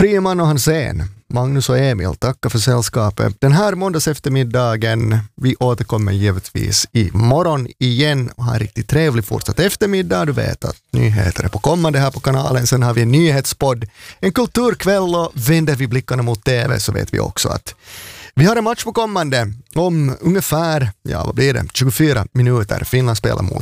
Friman och Hansén, Magnus och Emil, tackar för sällskapet. Den här måndags eftermiddagen, vi återkommer givetvis imorgon igen och har en riktigt trevlig fortsatt eftermiddag. Du vet att nyheter är på kommande här på kanalen. Sen har vi en nyhetspodd, en kulturkväll, och vänder vi blickarna mot TV så vet vi också att vi har en match på kommande om ungefär, vad blir det, 24 minuter. Finland spelar mot